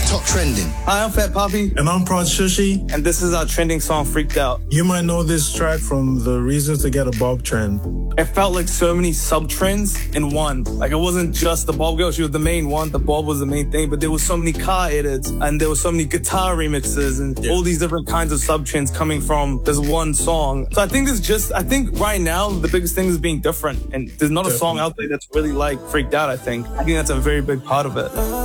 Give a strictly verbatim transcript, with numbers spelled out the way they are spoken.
Top Trending. Hi, I'm Fat Poppy. And I'm Prod Shushi. And this is our trending song, Freaked Out. You might know this track from the Reasons to Get a Bob trend. It felt like so many sub-trends in one. Like, it wasn't just the Bob girl. She was the main one. The Bob was the main thing. But there was so many car edits, and there was so many guitar remixes, and yeah. all these different kinds of sub-trends coming from this one song. So I think it's just, I think right now, the biggest thing is being different. And there's not a Definitely. song out there that's really like Freaked Out, I think. I think that's a very big part of it.